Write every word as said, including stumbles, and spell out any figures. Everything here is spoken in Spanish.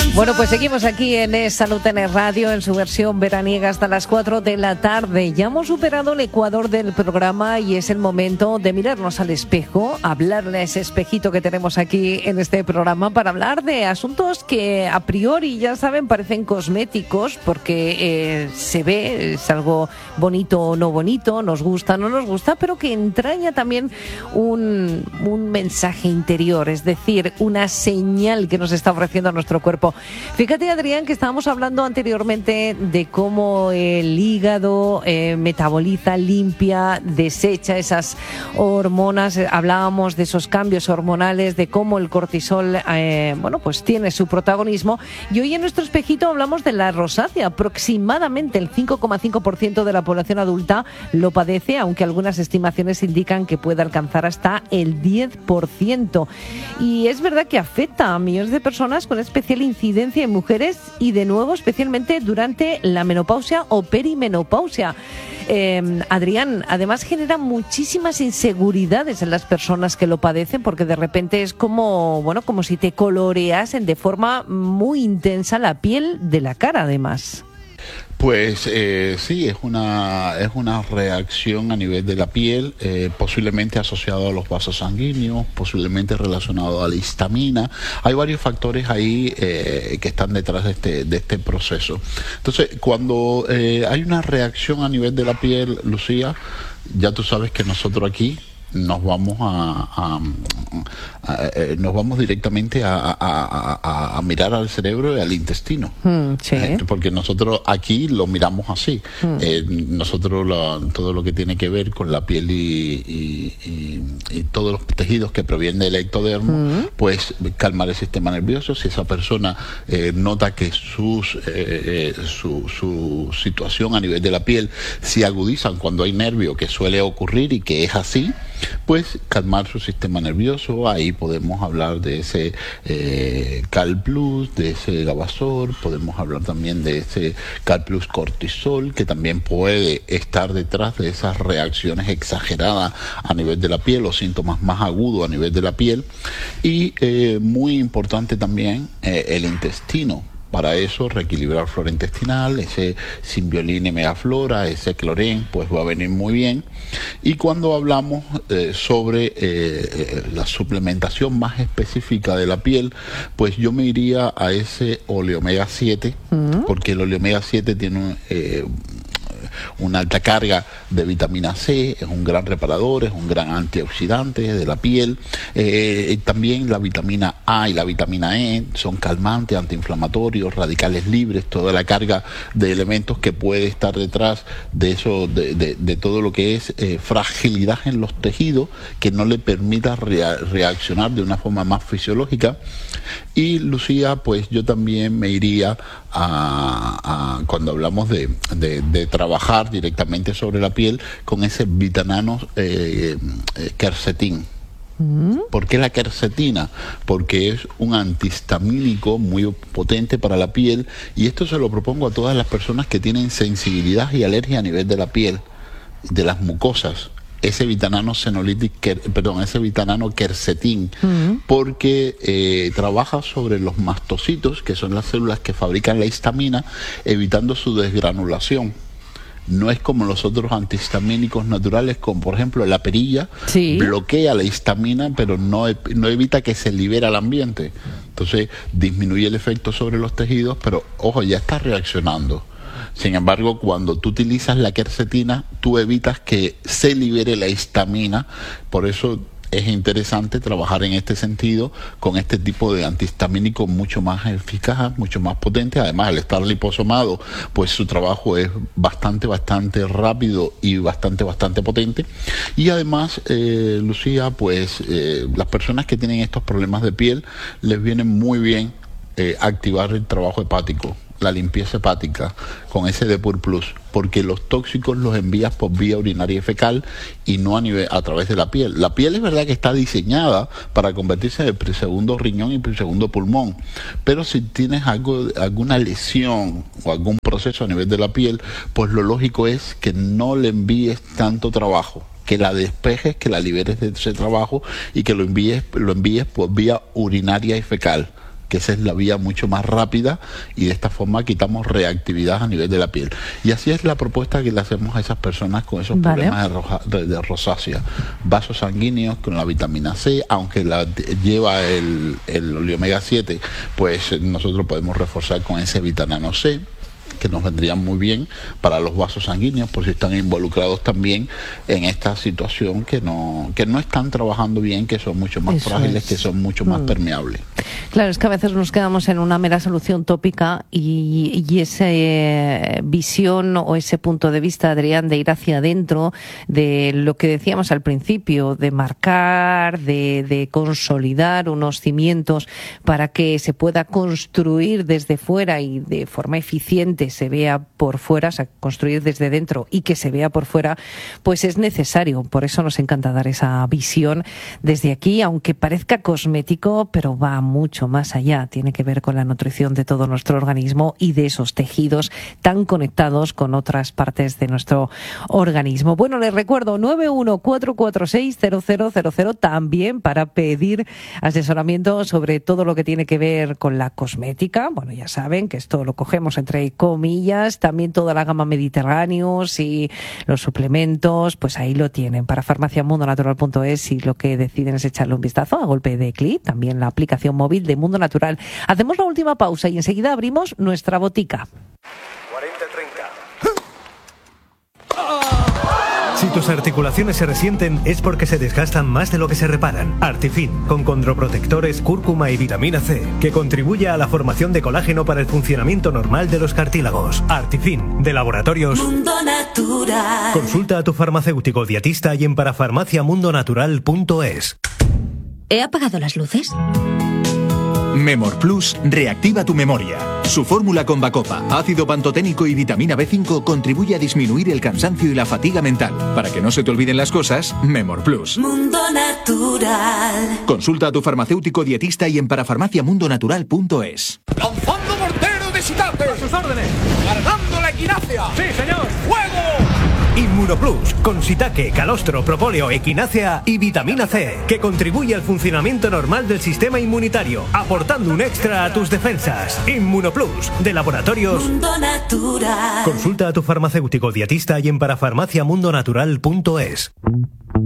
Bueno, pues seguimos aquí en Es Salud N Radio en su versión veraniega hasta las cuatro de la tarde. Ya hemos superado el ecuador del programa y es el momento de mirarnos al espejo, hablarle a ese espejito que tenemos aquí en este programa para hablar de asuntos que a priori, ya saben, parecen cosméticos porque eh, se ve, es algo bonito o no bonito, nos gusta o no nos gusta, pero que entraña también un, un mensaje interior, es decir, una señal que nos está ofreciendo a nuestro cuerpo. Fíjate, Adrián, que estábamos hablando anteriormente de cómo el hígado eh, metaboliza, limpia, desecha esas hormonas. Hablábamos de esos cambios hormonales, de cómo el cortisol, eh, bueno, pues tiene su protagonismo. Y hoy en nuestro espejito hablamos de la rosácea. Aproximadamente el cinco coma cinco por ciento de la población adulta lo padece, aunque algunas estimaciones indican que puede alcanzar hasta el diez por ciento. Y es verdad que afecta a millones de personas con especial incidencia en mujeres y, de nuevo, especialmente durante la menopausia o perimenopausia. Eh, Adrián, además genera muchísimas inseguridades en las personas que lo padecen, porque de repente es como, bueno, como si te coloreasen de forma muy intensa la piel de la cara, además. Pues eh, sí, es una es una reacción a nivel de la piel, eh, posiblemente asociado a los vasos sanguíneos, posiblemente relacionado a la histamina. Hay varios factores ahí eh, que están detrás de este de este proceso. Entonces, cuando eh, hay una reacción a nivel de la piel, Lucía, ya tú sabes que nosotros aquí nos vamos a, a, a, a nos vamos directamente a, a, a, a mirar al cerebro y al intestino, mm, sí. eh, porque nosotros aquí lo miramos así. mm. eh, nosotros la, todo lo que tiene que ver con la piel y, y, y, y todos los tejidos que provienen del ectodermo, mm. pues calmar el sistema nervioso. Si esa persona eh, nota que sus eh, su, su situación a nivel de la piel se agudizan cuando hay nervio, que suele ocurrir y que es así, pues calmar su sistema nervioso. Ahí podemos hablar de ese eh, Cal Plus, de ese Gabasor, podemos hablar también de ese Cal Plus Cortisol, que también puede estar detrás de esas reacciones exageradas a nivel de la piel, los síntomas más agudos a nivel de la piel. Y eh, muy importante también eh, el intestino. Para eso, reequilibrar flora intestinal, ese Symbiolin Megaflora, ese Cloren, pues va a venir muy bien. Y cuando hablamos eh, sobre eh, la suplementación más específica de la piel, pues yo me iría a ese Oleomega siete, uh-huh. porque el Oleomega siete tiene eh, una alta carga de vitamina C, es un gran reparador, es un gran antioxidante de la piel. Eh, también la vitamina A y la vitamina E son calmantes, antiinflamatorios, radicales libres, toda la carga de elementos que puede estar detrás de eso, de, de, de todo lo que es eh, fragilidad en los tejidos, que no le permita rea- reaccionar de una forma más fisiológica. Y Lucía, pues yo también me iría a, a cuando hablamos de, de, de trabajar directamente sobre la piel, con ese Vitanano eh, eh, quercetín. ¿Por qué la quercetina? Porque es un antihistamínico muy potente para la piel, y esto se lo propongo a todas las personas que tienen sensibilidad y alergia a nivel de la piel, de las mucosas. Ese Vitanano Senolytic, perdón, ese Vitanano quercetín, uh-huh. porque eh, trabaja sobre los mastocitos, que son las células que fabrican la histamina, evitando su desgranulación. No es como los otros antihistamínicos naturales, como por ejemplo la perilla, sí. bloquea la histamina, pero no, no evita que se libere al ambiente. Entonces disminuye el efecto sobre los tejidos, pero ojo, ya está reaccionando. Sin embargo, cuando tú utilizas la quercetina, tú evitas que se libere la histamina. Por eso es interesante trabajar en este sentido con este tipo de antihistamínico mucho más eficaz, mucho más potente. Además, al estar liposomado, pues su trabajo es bastante, bastante rápido y bastante, bastante potente. Y además, eh, Lucía, pues eh, las personas que tienen estos problemas de piel, les viene muy bien eh, activar el trabajo hepático, la limpieza hepática con ese Depur Plus, porque los tóxicos los envías por vía urinaria y fecal y no a nivel a través de la piel. La piel es verdad que está diseñada para convertirse en el segundo riñón y el segundo pulmón, pero si tienes algo, alguna lesión o algún proceso a nivel de la piel, pues lo lógico es que no le envíes tanto trabajo, que la despejes, que la liberes de ese trabajo y que lo envíes, lo envíes por vía urinaria y fecal, que esa es la vía mucho más rápida y de esta forma quitamos reactividad a nivel de la piel. Y así es la propuesta que le hacemos a esas personas con esos vale. problemas de, roja, de, de rosácea. Vasos sanguíneos con la vitamina C, aunque la lleva el, el omega siete, pues nosotros podemos reforzar con ese vitamina C, que nos vendrían muy bien para los vasos sanguíneos, por si están involucrados también en esta situación que no que no están trabajando bien, que son mucho más Eso frágiles, es. que son mucho más mm. permeables. Claro, es que a veces nos quedamos en una mera solución tópica y, y esa eh, visión o ese punto de vista, Adrián, de ir hacia adentro, de lo que decíamos al principio, de marcar, de, de consolidar unos cimientos para que se pueda construir desde fuera y de forma eficiente se vea por fuera, o sea, construir desde dentro y que se vea por fuera, pues es necesario. Por eso nos encanta dar esa visión desde aquí, aunque parezca cosmético, pero va mucho más allá. Tiene que ver con la nutrición de todo nuestro organismo y de esos tejidos tan conectados con otras partes de nuestro organismo. Bueno, les recuerdo nueve uno cuatro cuatro seis cero cero cero cero también para pedir asesoramiento sobre todo lo que tiene que ver con la cosmética. Bueno, ya saben que esto lo cogemos entre comillas, también toda la gama Mediterráneos y los suplementos, pues ahí lo tienen para farmacia mundo natural punto es y lo que deciden es echarle un vistazo a golpe de clic, también la aplicación móvil de Mundo Natural. Hacemos la última pausa y enseguida abrimos nuestra botica. cuarenta treinta. Si tus articulaciones se resienten es porque se desgastan más de lo que se reparan. Artifin, con condroprotectores, cúrcuma y vitamina C, que contribuye a la formación de colágeno para el funcionamiento normal de los cartílagos. Artifin, de Laboratorios Mundo Natural. Consulta a tu farmacéutico dietista y en parafarmacia mundo natural punto es. ¿He apagado las luces? Memor Plus reactiva tu memoria. Su fórmula con Bacopa, ácido pantoténico y vitamina B cinco contribuye a disminuir el cansancio y la fatiga mental. Para que no se te olviden las cosas, Memor Plus. Mundo Natural. Consulta a tu farmacéutico dietista y en parafarmacia mundo natural punto es. ¡Lanzando mortero de Shitate! ¡A sus órdenes! ¡Cargando la equinacia! ¡Sí, señor! ¡Fuego! Inmunoplus, con Shiitake, calostro, propóleo, equinácea y vitamina C, que contribuye al funcionamiento normal del sistema inmunitario, aportando un extra a tus defensas. Inmunoplus, de Laboratorios Mundo Natural. Consulta a tu farmacéutico dietista y en parafarmacia mundo natural punto es.